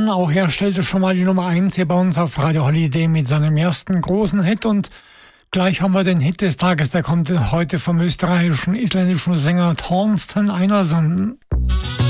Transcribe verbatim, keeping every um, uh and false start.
Thorsten, auch er stellte schon mal die Nummer eins hier bei uns auf Radio Holiday mit seinem ersten großen Hit und gleich haben wir den Hit des Tages, der kommt heute vom österreichischen, isländischen Sänger Thorsten Einarsson.